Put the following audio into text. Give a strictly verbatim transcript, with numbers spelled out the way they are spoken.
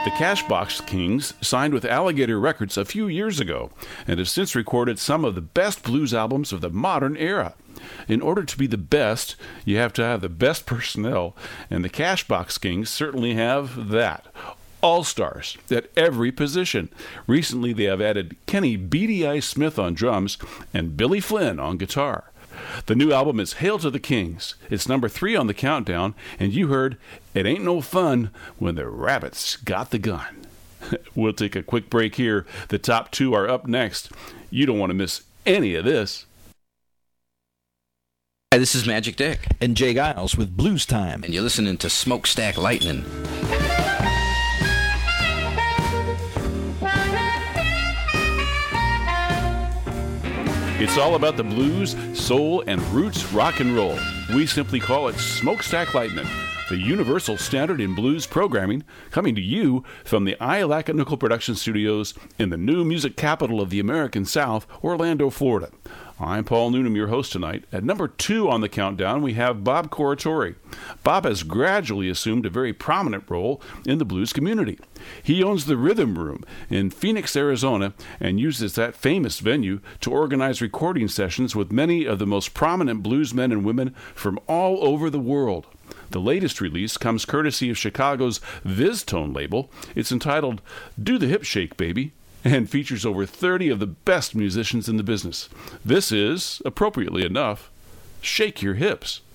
The Cashbox Kings signed with Alligator Records a few years ago and have since recorded some of the best blues albums of the modern era. In order to be the best, you have to have the best personnel, and the Cashbox Kings certainly have that. All-stars at every position. Recently, they have added Kenny Beady Eye Smith on drums and Billy Flynn on guitar. The new album is Hail to the Kings. It's number three on the countdown, and you heard It Ain't No Fun When the Rabbits Got the Gun. We'll take a quick break here. The top two are up next. You don't want to miss any of this. Hi, this is Magic Dick. And Jay Giles with Blues Time. And you're listening to Smokestack Lightning. It's all about the blues, soul, and roots rock and roll. We simply call it Smokestack Lightning, the universal standard in blues programming, coming to you from the Ialaca Production Studios in the new music capital of the American South, Orlando, Florida. I'm Paul Noonan, your host tonight. At number two on the countdown, we have Bob Corritore. Bob has gradually assumed a very prominent role in the blues community. He owns the Rhythm Room in Phoenix, Arizona, and uses that famous venue to organize recording sessions with many of the most prominent bluesmen and women from all over the world. The latest release comes courtesy of Chicago's VizTone label. It's entitled Do the Hip Shake, Baby, and features over thirty of the best musicians in the business. This is, appropriately enough, Shake Your Hips.